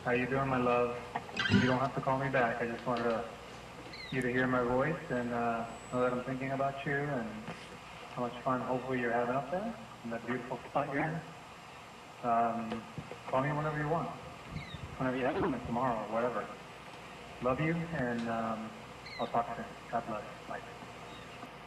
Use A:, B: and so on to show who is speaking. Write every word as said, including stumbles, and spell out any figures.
A: How you doing, my love? You don't have to call me back. I just wanted to, you to hear my voice and uh, know that I'm thinking about you and how much fun hopefully you're having up there in that beautiful spot you're in. Um, call me whenever you want. Whenever you have a minute, tomorrow or whatever. Love you, and um, I'll talk soon. God bless. Bye.